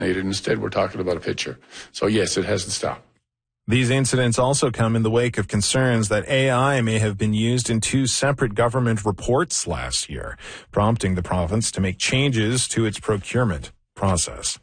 Instead, we're talking about a pitcher. So yes, it hasn't stopped. These incidents also come in the wake of concerns that AI may have been used in 2 separate government reports last year, prompting the province to make changes to its procurement process.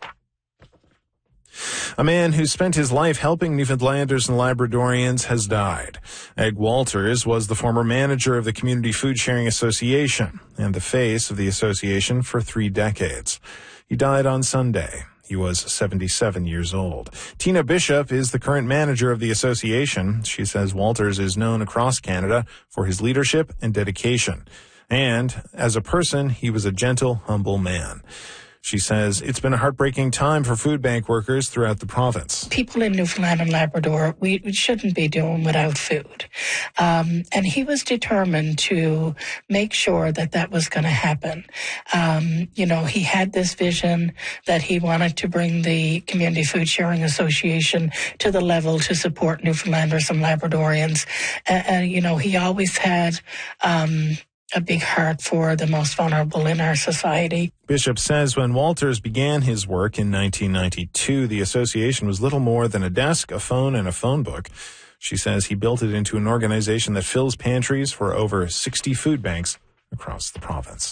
A man who spent his life helping Newfoundlanders and Labradorians has died. Ed Walters was the former manager of the Community Food Sharing Association and the face of the association for 3 decades. He died on Sunday. He was 77 years old. Tina Bishop is the current manager of the association. She says Walters is known across Canada for his leadership and dedication. And as a person, he was a gentle, humble man. She says it's been a heartbreaking time for food bank workers throughout the province. People in Newfoundland and Labrador, we shouldn't be doing without food. And he was determined to make sure that that was going to happen. He had this vision that he wanted to bring the Community Food Sharing Association to the level to support Newfoundlanders and Labradorians. He always had a big heart for the most vulnerable in our society. Bishop says when Walters began his work in 1992, the association was little more than a desk, a phone, and a phone book. She says he built it into an organization that fills pantries for over 60 food banks across the province.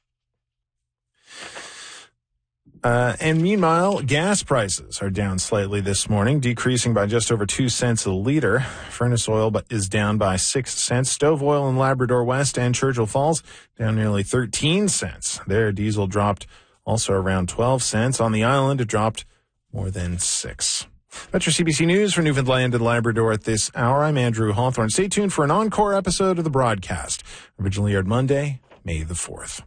And meanwhile, gas prices are down slightly this morning, decreasing by just over 2 cents a liter. Furnace oil is down by 6 cents. Stove oil in Labrador West and Churchill Falls down nearly 13 cents. There, diesel dropped also around 12 cents. On the island, it dropped more than 6. That's your CBC News for Newfoundland and Labrador at this hour. I'm Andrew Hawthorne. Stay tuned for an encore episode of the broadcast. Originally aired Monday, May the 4th.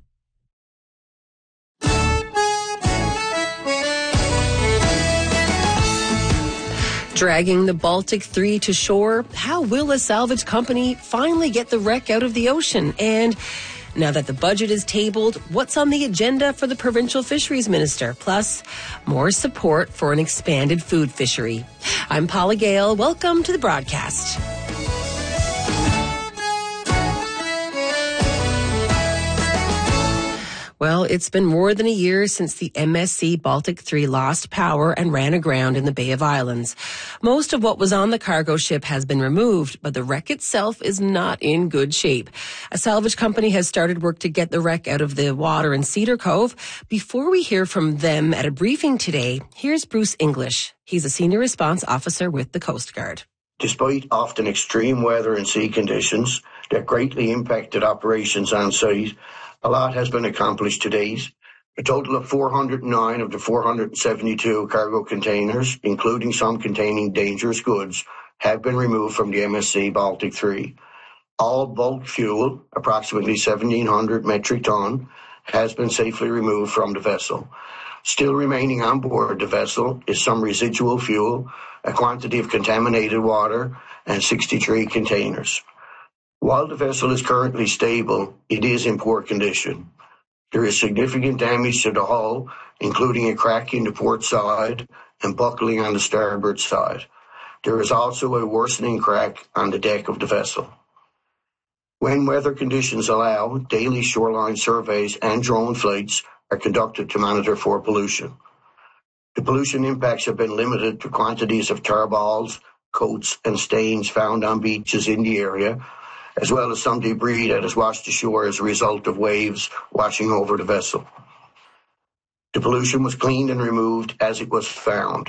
Dragging the Baltic 3 to shore, how will a salvage company finally get the wreck out of the ocean? And now that the budget is tabled, what's on the agenda for the provincial fisheries minister? Plus, more support for an expanded food fishery. I'm Paula Gale. Welcome to the broadcast. Well, it's been more than a year since the MSC Baltic 3 lost power and ran aground in the Bay of Islands. Most of what was on the cargo ship has been removed, but the wreck itself is not in good shape. A salvage company has started work to get the wreck out of the water in Cedar Cove. Before we hear from them at a briefing today, here's Bruce English. He's a senior response officer with the Coast Guard. Despite often extreme weather and sea conditions that greatly impacted operations on site, a lot has been accomplished to date. A total of 409 of the 472 cargo containers, including some containing dangerous goods, have been removed from the MSC Baltic 3. All bulk fuel, approximately 1,700 metric ton, has been safely removed from the vessel. Still remaining on board the vessel is some residual fuel, a quantity of contaminated water, and 63 containers. While the vessel is currently stable, it is in poor condition. There is significant damage to the hull, including a crack in the port side and buckling on the starboard side. There is also a worsening crack on the deck of the vessel. When weather conditions allow, daily shoreline surveys and drone flights are conducted to monitor for pollution. The pollution impacts have been limited to quantities of tar balls, coats, and stains found on beaches in the area, as well as some debris that has washed ashore as a result of waves washing over the vessel. The pollution was cleaned and removed as it was found.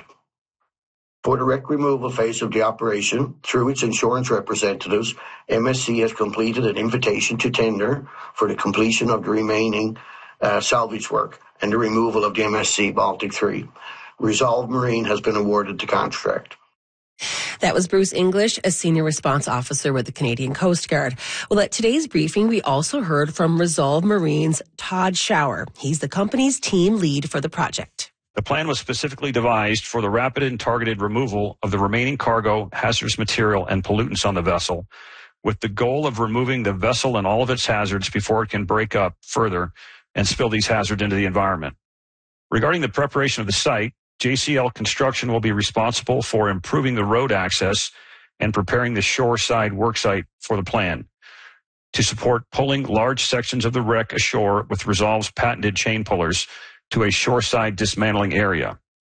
For the wreck removal phase of the operation, through its insurance representatives, MSC has completed an invitation to tender for the completion of the remaining salvage work and the removal of the MSC Baltic 3. Resolve Marine has been awarded the contract. That was Bruce English, a senior response officer with the Canadian Coast Guard. Well, at today's briefing, we also heard from Resolve Marine's Todd Schauer. He's the company's team lead for the project. The plan was specifically devised for the rapid and targeted removal of the remaining cargo, hazardous material, and pollutants on the vessel, with the goal of removing the vessel and all of its hazards before it can break up further and spill these hazards into the environment. Regarding the preparation of the site, JCL Construction will be responsible for improving the road access and preparing the shoreside worksite for the plan to support pulling large sections of the wreck ashore with Resolve's patented chain pullers to a shoreside dismantling area.